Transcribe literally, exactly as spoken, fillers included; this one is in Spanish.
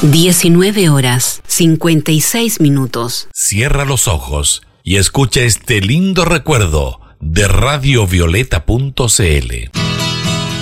diecinueve horas, cincuenta y seis minutos. Cierra los ojos y escucha este lindo recuerdo de radio violeta punto c l.